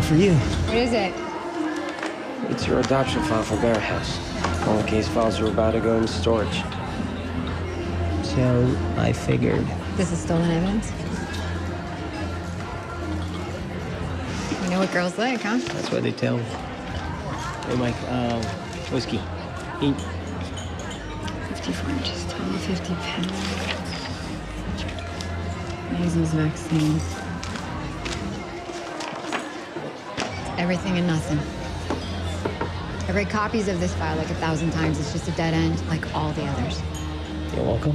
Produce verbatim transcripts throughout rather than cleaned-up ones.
for you. What is it? It's your adoption file for Barrett House. All the case files are about to go into storage. So I figured. This is stolen evidence? You know what girls like, huh? That's what they tell me. Hey, Mike, um, whiskey. Eat. fifty-four inches tall, fifty pounds. Measles vaccine. Everything and nothing. I read copies of this file like a thousand times. It's just a dead end, like all the others. You're welcome.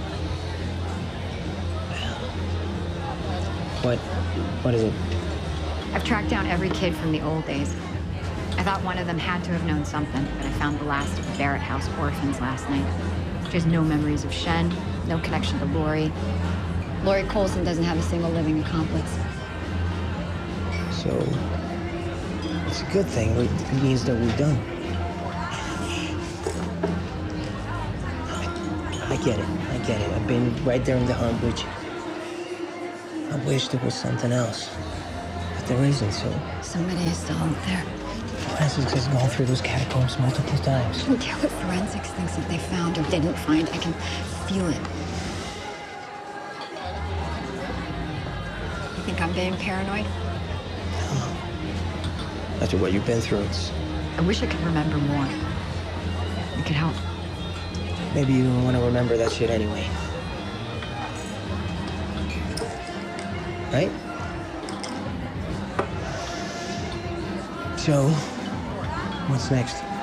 What? What is it? I've tracked down every kid from the old days. I thought one of them had to have known something, but I found the last of the Barrett House orphans last night. She has no memories of Shen, no connection to Lori. Lori Colson doesn't have a single living accomplice. So, it's a good thing. It means that we're done. I get it. I get it. I've been right there in the hunt with you. I wish there was something else. But there isn't, so... Somebody is still out there. Forensics has gone through those catacombs multiple times. I don't care what forensics thinks that they found or didn't find. I can feel it. You think I'm being paranoid? After what you've been through, it's... I wish I could remember more. It could help. Maybe you don't want to remember that shit anyway. Right? So, what's next?